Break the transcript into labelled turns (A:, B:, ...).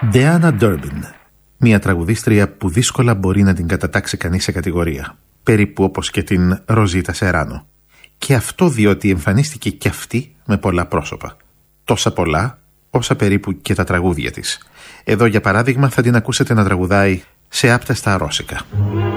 A: Deanna Durbin, μια τραγουδίστρια που δύσκολα μπορεί να την κατατάξει κανείς σε κατηγορία, περίπου όπως και την Ροζίτα Σεράνο. Και αυτό διότι εμφανίστηκε κι αυτή με πολλά πρόσωπα. Τόσα πολλά, όσα περίπου και τα τραγούδια της. Εδώ για παράδειγμα θα την ακούσετε να τραγουδάει σε άπτεστα ρώσικα.